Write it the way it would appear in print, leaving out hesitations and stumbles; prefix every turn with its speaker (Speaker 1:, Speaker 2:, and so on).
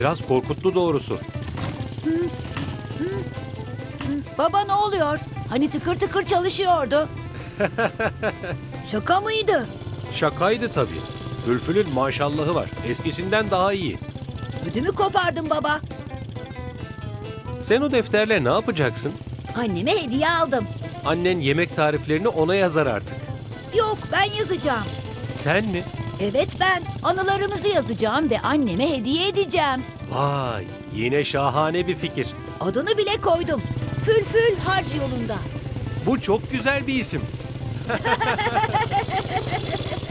Speaker 1: Biraz korkuttu doğrusu.
Speaker 2: Baba ne oluyor? Hani tıkır tıkır çalışıyordu. Şaka mıydı?
Speaker 1: Şakaydı tabii. Fülfül'ün maşallahı var. Eskisinden daha iyi.
Speaker 2: Ödümü kopardın baba.
Speaker 1: Sen o defterle ne yapacaksın?
Speaker 2: Anneme hediye aldım.
Speaker 1: Annen yemek tariflerini ona yazar artık.
Speaker 2: Yok, ben yazacağım.
Speaker 1: Sen mi?
Speaker 2: Evet, ben anılarımızı yazacağım ve anneme hediye edeceğim.
Speaker 1: Vay, yine şahane bir fikir.
Speaker 2: Adını bile koydum. Fülfül Harc Yolunda.
Speaker 1: Bu çok güzel bir isim.